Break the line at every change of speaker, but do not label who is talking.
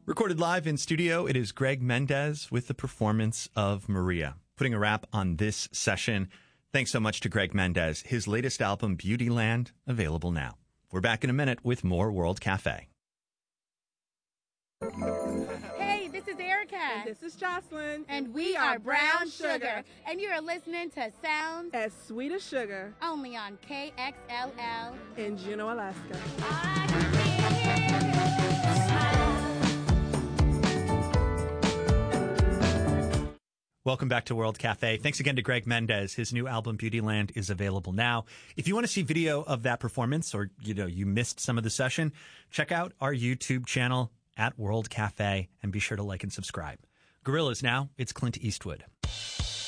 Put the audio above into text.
Recorded live in studio, it is Greg Mendez with the performance of Maria. Putting a wrap on this session. Thanks so much to Greg Mendez. His latest album, Beautyland, available now. We're back in a minute with more World Cafe.
Hey, this is Erica.
And this is Jocelyn.
And we are Brown Sugar. And you are listening to Sounds
as Sweet as Sugar.
Only on KXLL.
In Juneau, Alaska.
Welcome back to World Cafe. Thanks again to Greg Mendez. His new album, Beautyland, is available now. If you want to see video of that performance or, you missed some of the session, check out our YouTube channel at World Cafe and be sure to like and subscribe. Gorillaz now, it's Clint Eastwood.